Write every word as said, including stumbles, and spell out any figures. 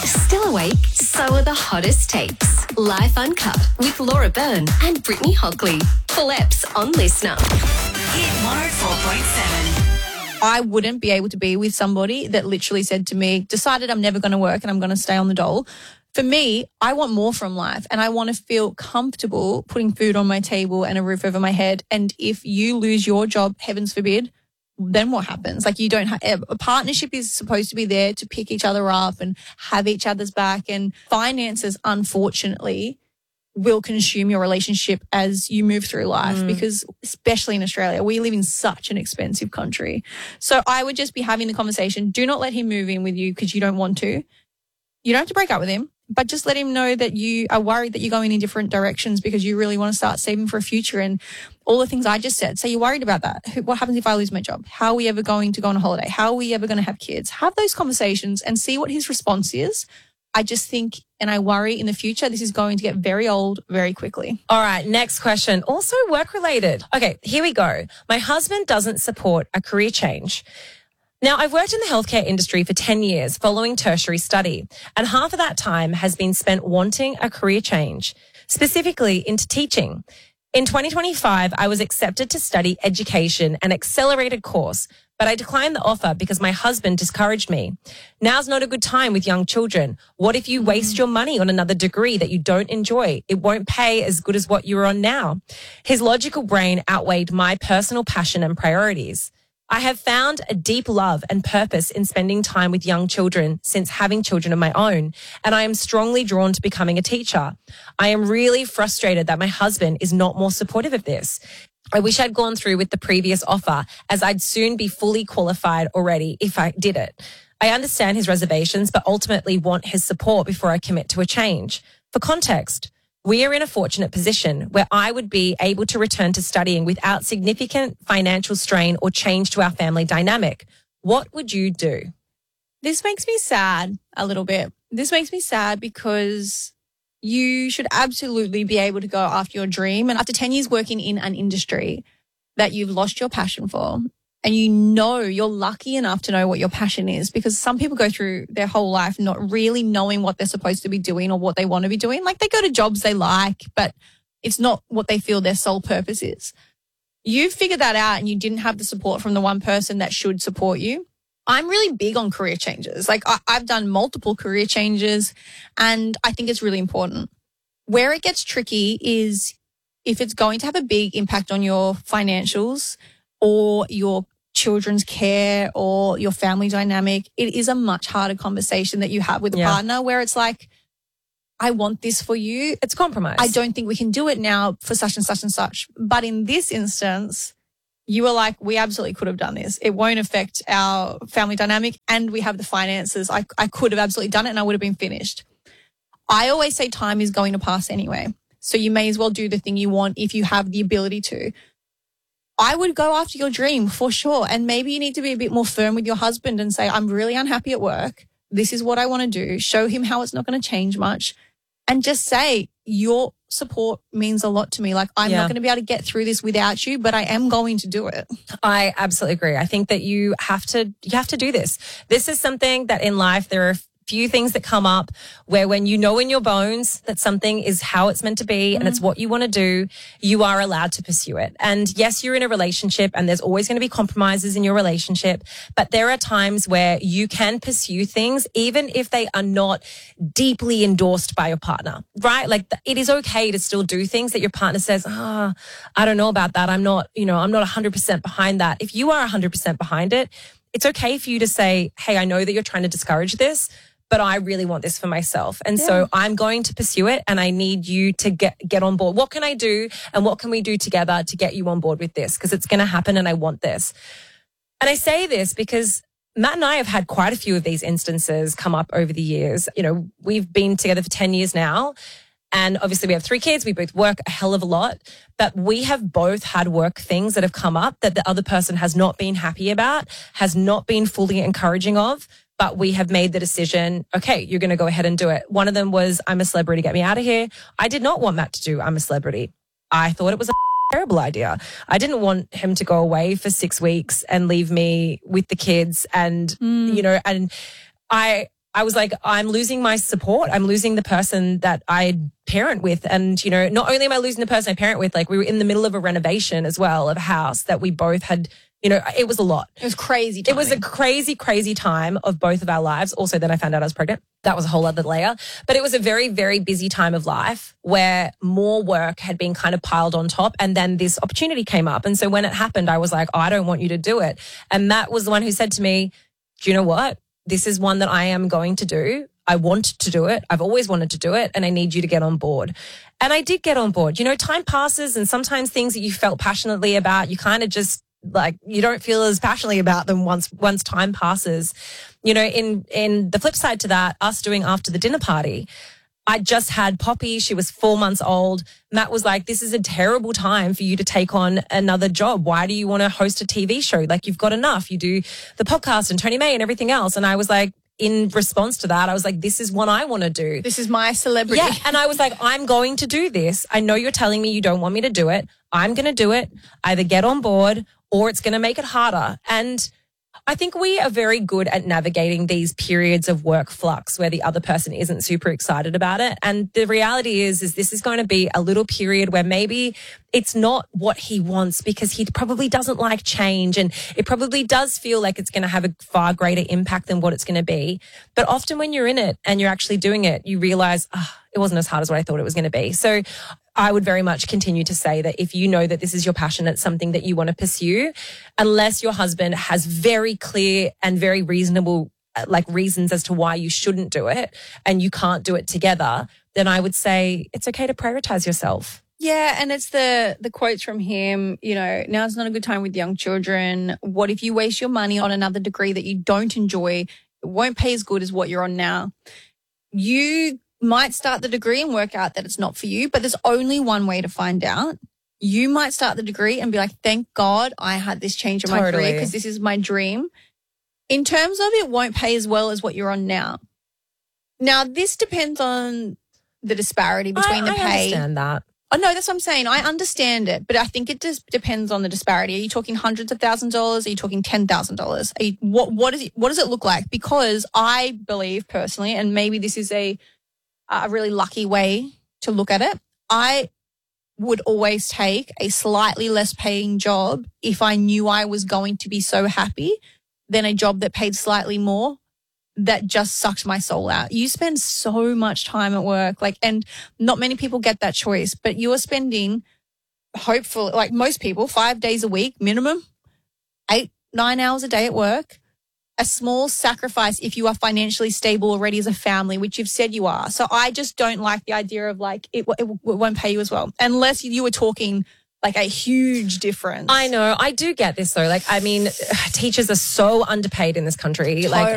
Still awake? So are the hottest takes. Life Uncut with Laura Byrne and Brittany Hockley. Full eps on Listener. Hit one oh four point seven. I wouldn't be able to be with somebody that literally said to me, decided I'm never going to work and I'm going to stay on the dole. For me, I want more from life and I want to feel comfortable putting food on my table and a roof over my head. And if you lose your job, heavens forbid, then what happens? Like you don't have, a partnership is supposed to be there to pick each other up and have each other's back, and finances, unfortunately, will consume your relationship as you move through life mm. because especially in Australia, we live in such an expensive country. So I would just be having the conversation. Do not let him move in with you because you don't want to. You don't have to break up with him, but just let him know that you are worried that you're going in different directions because you really want to start saving for a future and all the things I just said. So you're worried about that. What happens if I lose my job? How are we ever going to go on a holiday? How are we ever going to have kids? Have those conversations and see what his response is. I just think, and I worry in the future, this is going to get very old very quickly. All right, next question. Also work related. Okay, here we go. My husband doesn't support a career change. Now, I've worked in the healthcare industry for ten years following tertiary study, and half of that time has been spent wanting a career change, specifically into teaching. In twenty twenty-five, I was accepted to study education, an accelerated course, but I declined the offer because my husband discouraged me. Now's not a good time with young children. What if you waste your money on another degree that you don't enjoy? It won't pay as good as what you're on now. His logical brain outweighed my personal passion and priorities. I have found a deep love and purpose in spending time with young children since having children of my own, and I am strongly drawn to becoming a teacher. I am really frustrated that my husband is not more supportive of this. I wish I'd gone through with the previous offer, as I'd soon be fully qualified already if I did it. I understand his reservations, but ultimately want his support before I commit to a change. For context, we are in a fortunate position where I would be able to return to studying without significant financial strain or change to our family dynamic. What would you do? This makes me sad a little bit. This makes me sad because you should absolutely be able to go after your dream. And after ten years working in an industry that you've lost your passion for, and you know you're lucky enough to know what your passion is, because some people go through their whole life not really knowing what they're supposed to be doing or what they want to be doing. Like they go to jobs they like, but it's not what they feel their sole purpose is. You figured that out and you didn't have the support from the one person that should support you. I'm really big on career changes. Like I, I've done multiple career changes and I think it's really important. Where it gets tricky is if it's going to have a big impact on your financials or your children's care or your family dynamic, it is a much harder conversation that you have with a yeah. partner where it's like, I want this for you. It's compromise. I don't think we can do it now for such and such and such. But in this instance, you were like, we absolutely could have done this. It won't affect our family dynamic and we have the finances. I, I could have absolutely done it and I would have been finished. I always say time is going to pass anyway. So you may as well do the thing you want if you have the ability to. I would go after your dream for sure. And maybe you need to be a bit more firm with your husband and say, I'm really unhappy at work. This is what I want to do. Show him how it's not going to change much. And just say, your support means a lot to me. Like, I'm yeah. not going to be able to get through this without you, but I am going to do it. I absolutely agree. I think that you have to, you have to do this. This is something that in life, there are few things that come up where when you know in your bones that something is how it's meant to be mm-hmm. and it's what you want to do, you are allowed to pursue it. And yes, you're in a relationship and there's always going to be compromises in your relationship, but there are times where you can pursue things even if they are not deeply endorsed by your partner, right? Like it is okay to still do things that your partner says, ah, oh, I don't know about that. I'm not, you know, I'm not one hundred percent behind that. If you are one hundred percent behind it, it's okay for you to say, hey, I know that you're trying to discourage this, but I really want this for myself. And yeah. so I'm going to pursue it and I need you to get, get on board. What can I do and what can we do together to get you on board with this? Because it's going to happen and I want this. And I say this because Matt and I have had quite a few of these instances come up over the years. You know, we've been together for ten years now. And obviously we have three kids. We both work a hell of a lot, but we have both had work things that have come up that the other person has not been happy about, has not been fully encouraging of. But we have made the decision, okay, you're going to go ahead and do it. One of them was, I'm a celebrity, get me out of here. I did not want Matt to do I'm a celebrity. I thought it was a terrible idea. I didn't want him to go away for six weeks and leave me with the kids and, mm. you know, and I I was like, I'm losing my support. I'm losing the person that I parent with. And, you know, not only am I losing the person I parent with, like we were in the middle of a renovation as well of a house that we both had, you know, it was a lot. It was crazy It was a crazy, crazy time of both of our lives. Also, then I found out I was pregnant. That was a whole other layer. But it was a very, very busy time of life where more work had been kind of piled on top. And then this opportunity came up. And so when it happened, I was like, oh, I don't want you to do it. And Matt was the one who said to me, do you know what? This is one that I am going to do. I want to do it. I've always wanted to do it. And I need you to get on board. And I did get on board. You know, time passes and sometimes things that you felt passionately about, you kind of just like, you don't feel as passionately about them once, once time passes. You know, in, in the flip side to that, us doing after the dinner party, I just had Poppy. She was four months old. Matt was like, this is a terrible time for you to take on another job. Why do you want to host a T V show? Like, you've got enough. You do the podcast and Tony May and everything else. And I was like, in response to that, I was like, this is what I want to do. This is my celebrity. Yeah. And I was like, I'm going to do this. I know you're telling me you don't want me to do it. I'm going to do it. Either get on board or it's going to make it harder. And I think we are very good at navigating these periods of work flux where the other person isn't super excited about it. And the reality is, is this is going to be a little period where maybe it's not what he wants because he probably doesn't like change. And it probably does feel like it's going to have a far greater impact than what it's going to be. But often when you're in it and you're actually doing it, you realize, oh, it wasn't as hard as what I thought it was going to be. So I would very much continue to say that if you know that this is your passion, it's something that you want to pursue, unless your husband has very clear and very reasonable like reasons as to why you shouldn't do it and you can't do it together, then I would say it's okay to prioritize yourself. Yeah, and it's the the quotes from him, you know, now's not a good time with young children. What if you waste your money on another degree that you don't enjoy? It won't pay as good as what you're on now. You might start the degree and work out that it's not for you, but there's only one way to find out. You might start the degree and be like, thank God I had this change in my Totally. career because this is my dream. In terms of it won't pay as well as what you're on now. Now, this depends on the disparity between I, the I pay. understand that. Oh, no, that's what I'm saying. I understand it, but I think it just depends on the disparity. Are you talking hundreds of thousands of dollars? Are you talking ten thousand dollars? Are you, what, what, is it, what does it look like? Because I believe personally, and maybe this is a, a really lucky way to look at it, I would always take a slightly less paying job if I knew I was going to be so happy than a job that paid slightly more that just sucked my soul out. You spend so much time at work, like, and not many people get that choice, but you are spending, hopefully, like most people, five days a week minimum, eight, nine hours a day at work. A small sacrifice if you are financially stable already as a family, which you've said you are. So I just don't like the idea of like, it, it, it won't pay you as well, unless you were talking like a huge difference. I know. I do get this though. Like, I mean, teachers are so underpaid in this country. Like,